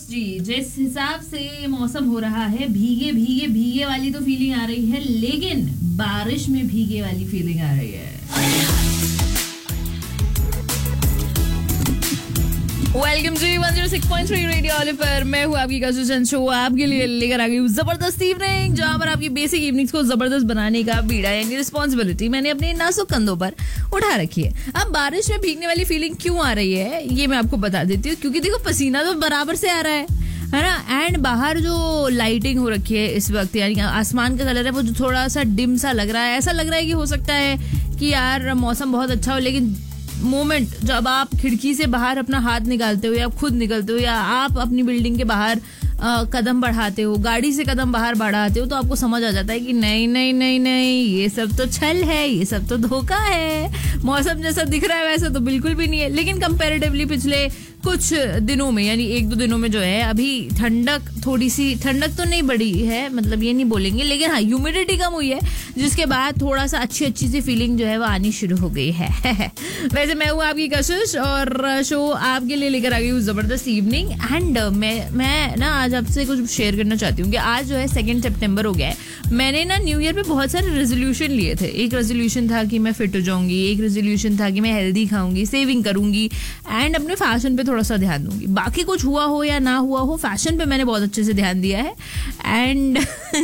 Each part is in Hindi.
जी, जिस हिसाब से ये मौसम हो रहा है, भीगे भीगे भीगे वाली तो फीलिंग आ रही है, लेकिन बारिश में भीगे वाली फीलिंग आ रही है। वेलकम जी 106.3 रेडियो ऑलिव पर मैं हूँ आपकी कसुचन शो आपके लिए लेकर आ गई हूँ जबरदस्त इवनिंग, जहाँ पर आपकी बेसिक इवनिंग्स को जबरदस्त बनाने का बीड़ा यानी रिस्पॉन्सिबिलिटी मैंने अपने नाजुक कंधों पर उठा रखी है। अब बारिश में भीगने वाली फीलिंग क्यों आ रही है ये मैं आपको बता देती हूँ, क्योंकि देखो पसीना तो बराबर से आ रहा है ना। एंड बाहर जो लाइटिंग हो रखी है इस वक्त, यानी आसमान का कलर है वो जो थोड़ा सा डिम सा लग रहा है, ऐसा लग रहा है कि हो सकता है कि यार मौसम बहुत अच्छा हो, लेकिन मोमेंट जब आप खिड़की से बाहर अपना हाथ निकालते हो या खुद निकलते हो या आप अपनी बिल्डिंग के बाहर कदम बढ़ाते हो, गाड़ी से कदम बाहर बढ़ाते हो, तो आपको समझ आ जाता है कि नहीं नहीं नहीं नहीं, ये सब तो छल है, ये सब तो धोखा है। मौसम जैसा दिख रहा है वैसा तो बिल्कुल भी नहीं है। लेकिन कंपैरेटिवली पिछले कुछ दिनों में यानी 1-2 दिनों में जो है अभी थोड़ी सी ठंडक तो नहीं बढ़ी है, मतलब ये नहीं बोलेंगे, लेकिन हाँ ह्यूमिडिटी कम हुई है, जिसके बाद थोड़ा सा अच्छी सी फीलिंग जो है वो आनी शुरू हो गई है। वैसे मैं हूँ आपकी कशिश और शो आपके लिए लेकर आ गई हूँ जबरदस्त इवनिंग। एंड मैं ना आज आपसे कुछ शेयर करना चाहती हूँ कि आज जो है 2 सितंबर हो गया है। मैंने ना न्यू ईयर पे बहुत सारे रेजोल्यूशन लिए थे। एक रेजोल्यूशन था कि मैं फिट हो जाऊंगी, एक रेजोल्यूशन था कि मैं हेल्दी खाऊंगी, सेविंग करूंगी एंड अपने फैशन पे थोड़ा सा ध्यान दूंगी। बाकी कुछ हुआ हो या ना हुआ हो, फैशन पे मैंने बहुत अच्छे से ध्यान दिया है। एंड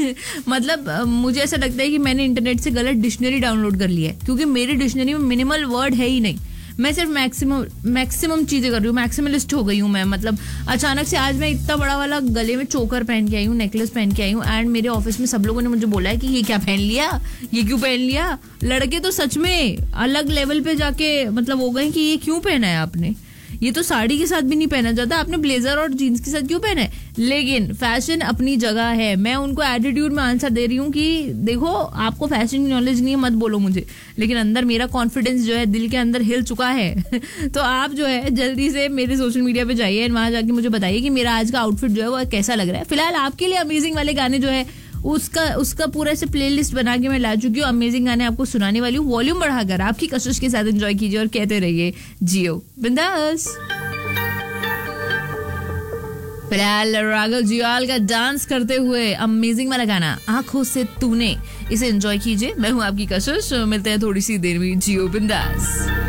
मतलब मुझे ऐसा लगता है कि मैंने इंटरनेट से गलत डिक्शनरी डाउनलोड कर ली है, क्योंकि मेरी डिक्शनरी में मिनिमल वर्ड है ही नहीं। मैं सिर्फ मैक्सिमम चीजें कर रही हूँ, मैक्सिमलिस्ट हो गई हूँ मैं। मतलब अचानक से आज मैं इतना बड़ा वाला गले में चोकर पहन के आई हूँ, नेकलेस पहन के आई हूँ। एंड मेरे ऑफिस में सब लोगों ने मुझे बोला है कि ये क्या पहन लिया, ये क्यों पहन लिया। लड़के तो सच में अलग लेवल पे जाके मतलब हो गए कि ये क्यों पहना है आपने, ये तो साड़ी के साथ भी नहीं पहना जाता, आपने ब्लेजर और जीन्स के साथ क्यों पहना है। लेकिन फैशन अपनी जगह है। मैं उनको एटीट्यूड में आंसर दे रही हूँ कि देखो आपको फैशन की नॉलेज नहीं है मत बोलो मुझे, लेकिन अंदर मेरा कॉन्फिडेंस जो है दिल के अंदर हिल चुका है। तो आप जो है जल्दी से मेरे सोशल मीडिया पे जाइए एंड वहां जाके मुझे बताइए कि मेरा आज का आउटफिट जो है वो कैसा लग रहा है। फिलहाल आपके लिए अमेजिंग वाले गाने जो है उसका पूरा से प्लेलिस्ट बना के मैं ला चुकी हूँ। अमेजिंग गाने आपको सुनाने वाली हूँ, वॉल्यूम बढ़ाकर आपकी कशिश के साथ एंजॉय कीजिए और कहते रहिए जियो बिंदास। फिलहाल राघव जुयाल का डांस करते हुए अमेजिंग वाला गाना आंखों से तूने, इसे एंजॉय कीजिए। मैं हूँ आपकी कशिश, मिलते हैं थोड़ी सी देर में, जियो बिंदास।